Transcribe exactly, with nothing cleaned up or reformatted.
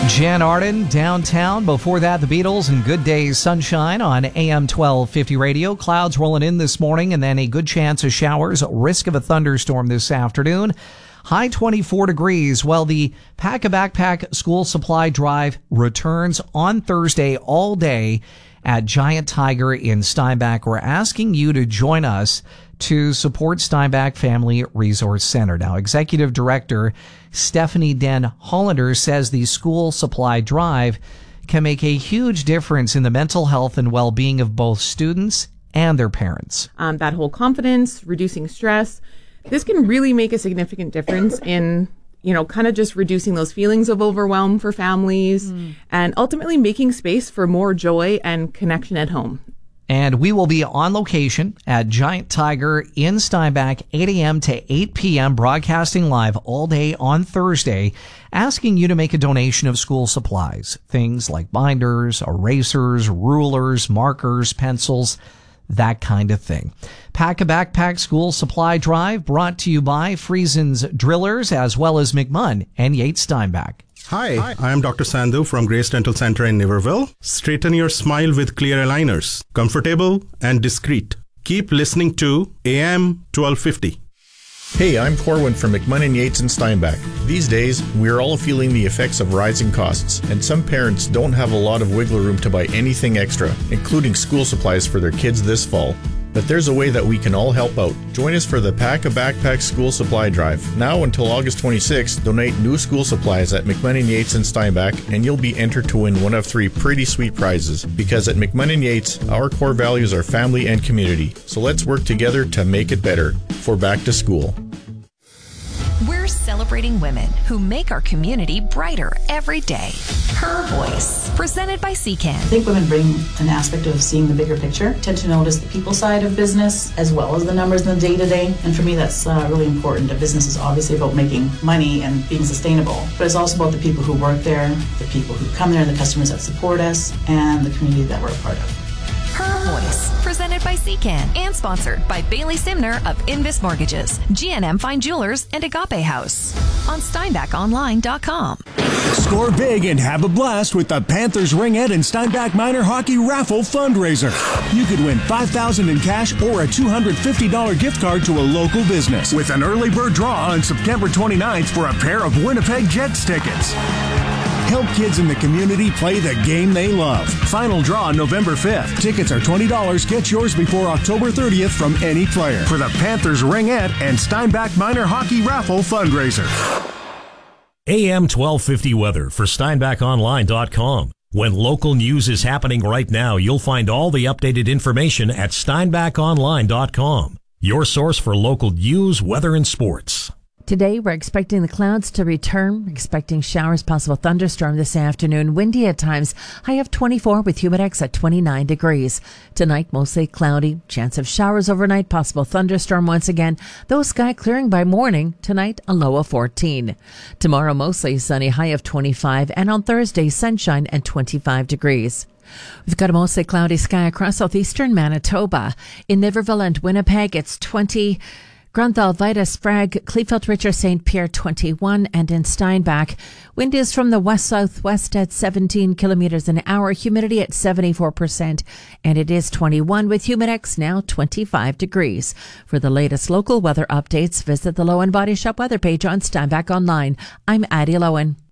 Jan Arden, Downtown. Before that, the Beatles and Good Day Sunshine on A M twelve fifty radio. Clouds rolling in this morning and then a good chance of showers. Risk of a thunderstorm this afternoon. High twenty-four degrees. Well, the Pack a Backpack School Supply Drive returns on Thursday all day at Giant Tiger in Steinbach. We're asking you to join us to support Steinbach Family Resource Center. Now, Executive Director Stephanie Den Hollander says the school supply drive can make a huge difference in the mental health and well-being of both students and their parents. Um, that whole confidence, reducing stress, this can really make a significant difference in, you know, kind of just reducing those feelings of overwhelm for families mm. and ultimately making space for more joy and connection at home. And we will be on location at Giant Tiger in Steinbach, eight a.m. to eight p.m., broadcasting live all day on Thursday, asking you to make a donation of school supplies. Things like binders, erasers, rulers, markers, pencils, that kind of thing. Pack a Backpack School Supply Drive brought to you by Friesen's Drillers as well as McMunn and Yates Steinbach. Hi, Hi, I am Doctor Sandhu from Grace Dental Center in Niverville. Straighten your smile with clear aligners. Comfortable and discreet. Keep listening to A M twelve fifty. Hey, I'm Corwin from McMunn and Yates in Steinbach. These days, we're all feeling the effects of rising costs, and some parents don't have a lot of wiggle room to buy anything extra, including school supplies for their kids this fall. But there's a way that we can all help out. Join us for the Pack a Backpack School Supply Drive. Now until August twenty-sixth, donate new school supplies at McMunn and Yates in Steinbach, and you'll be entered to win one of three pretty sweet prizes. Because at McMunn and Yates, our core values are family and community. So let's work together to make it better for back to school. We're celebrating women who make our community brighter every day. Her Voice, presented by C CAN. I think women bring an aspect of seeing the bigger picture, tend to notice the people side of business as well as the numbers in the day-to-day. And for me, that's uh, really important. A business is obviously about making money and being sustainable, but it's also about the people who work there, the people who come there, the customers that support us, and the community that we're a part of. Her Voice, presented by C CAN and sponsored by Bailey Simner of Invis Mortgages, G N M Fine Jewelers, and Agape House on Steinbach Online dot com. Score big and have a blast with the Panthers Ringette and Steinbach Minor Hockey Raffle Fundraiser. You could win five thousand dollars in cash or a two hundred fifty dollars gift card to a local business with an early bird draw on September twenty-ninth for a pair of Winnipeg Jets tickets. Help kids in the community play the game they love. Final draw November fifth. Tickets are twenty dollars. Get yours before October thirtieth from any player for the Panthers Ringette and Steinbach Minor Hockey Raffle Fundraiser. A M twelve fifty weather for Steinbach Online dot com. When local news is happening right now, you'll find all the updated information at Steinbach Online dot com. Your source for local news, weather, and sports. Today, we're expecting the clouds to return, expecting showers, possible thunderstorm this afternoon, windy at times, high of twenty-four with humidex at twenty-nine degrees. Tonight, mostly cloudy, chance of showers overnight, possible thunderstorm once again, though sky clearing by morning. Tonight, a low of fourteen. Tomorrow, mostly sunny, high of twenty-five, and on Thursday, sunshine and twenty-five degrees. We've got a mostly cloudy sky across southeastern Manitoba. In Niverville and Winnipeg, it's twenty. Grunthal, Vida, Sprague, Kleefeld, Richer, Saint Pierre, twenty-one, and in Steinbach, wind is from the west-southwest at seventeen kilometers an hour, humidity at seventy-four percent, and it is twenty-one with humidex now twenty-five degrees. For the latest local weather updates, visit the Lowen Body Shop weather page on Steinbach Online. I'm Addie Lowen.